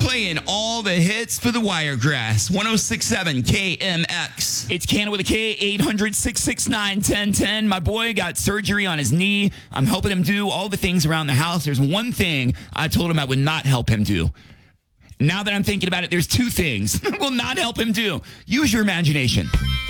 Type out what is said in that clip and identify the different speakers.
Speaker 1: playing all the hits for the Wiregrass. 1067 KMX.
Speaker 2: It's Canada with a K, 800-669-1010. My boy got surgery on his knee. I'm helping him do all the things around the house. There's one thing I told him I would not help him do. Now that I'm thinking about it, there's two things I will not help him do. Use your imagination.